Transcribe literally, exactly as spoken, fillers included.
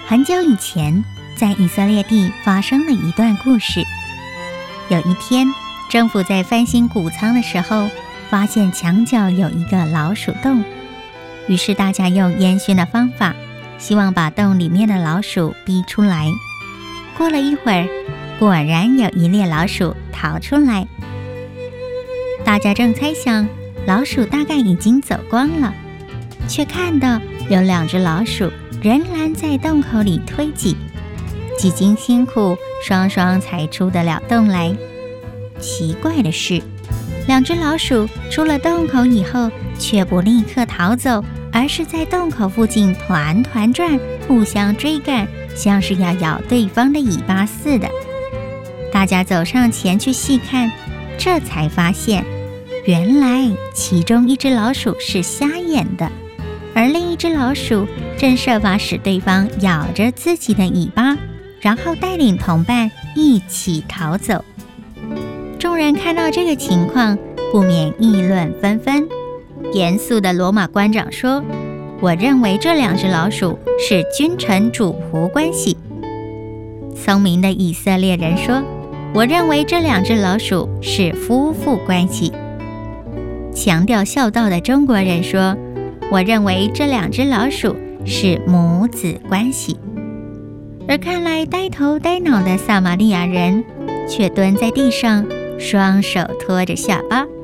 很久以前，在以色列地发生了一段故事。有一天，政府在翻新谷仓的时候，发现墙角有一个老鼠洞，于是大家用烟熏的方法，希望把洞里面的老鼠逼出来。过了一会儿，果然有一列老鼠逃出来。大家正猜想老鼠大概已经走光了，却看到有两只老鼠仍然在洞口里推挤，几经辛苦，双双才出得了洞来。奇怪的是，两只老鼠出了洞口以后，却不立刻逃走，而是在洞口附近团团转，互相追赶，像是要咬对方的尾巴似的。大家走上前去细看，这才发现，原来其中一只老鼠是瞎眼的，而另一只老鼠正设法使对方咬着自己的尾巴，然后带领同伴一起逃走。众人看到这个情况，不免议论纷纷。严肃的罗马官长说：“我认为这两只老鼠是君臣主仆关系。”聪明的以色列人说：“我认为这两只老鼠是夫妇关系。”强调孝道的中国人说：“我认为这两只老鼠是母子关系。”而看来呆头呆脑的撒玛利亚人却蹲在地上，双手托着下巴，